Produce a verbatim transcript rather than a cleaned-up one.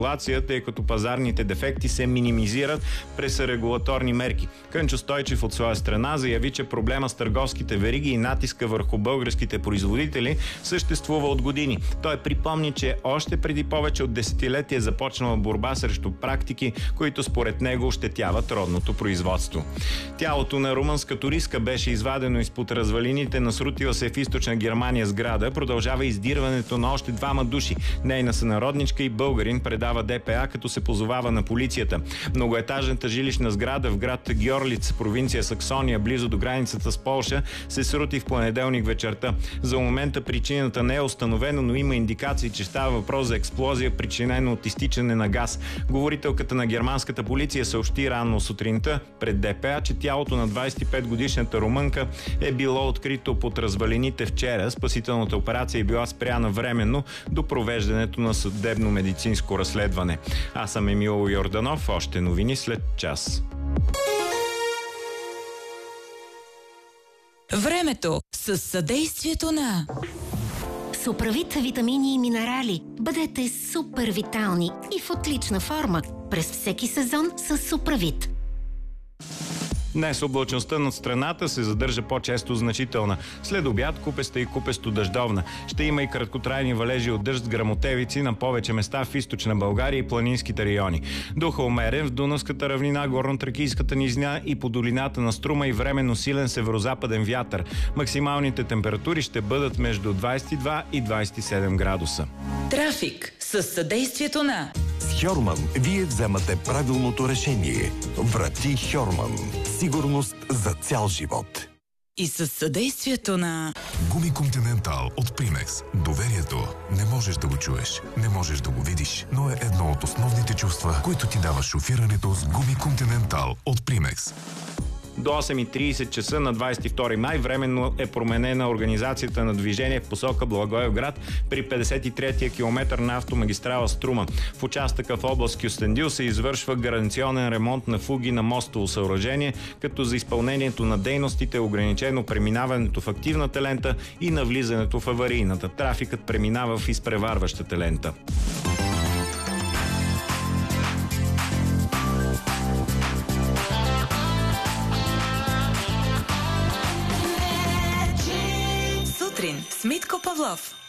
тъй като пазарните дефекти се минимизират през регулаторни мерки. Кънчо Стойчев от своя страна заяви, че проблема с търговските вериги и натиска върху българските производители съществува от години. Той припомни, че още преди повече от десетилетие е започнала борба срещу практики, които според него ощетяват родното производство. Тялото на румънска туристка беше извадено изпод развалините на срутила се в източна Германия сграда. Продължава издирването на още двама души. Нейна сънародничка и българин, предава ДПА, като се позовава на полицията. Многоетажната жилищна сграда в град Гьорлиц, провинция Саксония, близо до границата с Полша, се срути в понеделник вечерта. За момента причината не е установена, но има индикации, че става въпрос за експлозия, причинена от изтичане на газ. Говорителката на германската полиция съобщи рано сутринта пред ДПА, че тялото на двадесет и пет годишната румънка е било открито под развалините вчера. Спасителната операция е била спряна временно до провеждането на съдебно-медицинско разследване. Аз съм Емил Йорданов. Още новини след час. Времето с съдействието на Суправит витамини и минерали. Бъдете супер витални и в отлична форма през всеки сезон с Суправит. Днес облачността над страната се задържа по-често значителна. След обяд купеста и купесто дъждовна. Ще има и краткотрайни валежи от дъжд с гръмотевици на повече места в източна България и планинските райони. Духа умерен в Дунавската равнина, горно-тракийската низина и по долината на Струма и временно силен северозападен вятър. Максималните температури ще бъдат между двадесет и два и двадесет и седем градуса. Трафик с съдействието на Хьорман, вие вземате правилното решение. Врати Хьорман. Сигурност за цял живот. И с съдействието на Гуми Континентал от Примекс. Доверието не можеш да го чуеш, не можеш да го видиш, но е едно от основните чувства, които ти дава шофирането с Гуми Континентал от Примекс. До осем и тридесет часа на двадесет и втори май временно е променена организацията на движение в посока Благоевград при петдесет и третия километър на автомагистрала Струма. В участъка в област Кюстендил се извършва гаранционен ремонт на фуги на мостово съоръжение, като за изпълнението на дейностите е ограничено преминаването в активната лента и навлизането в аварийната. Трафикът преминава в изпреварващата лента. С Митко Павлов.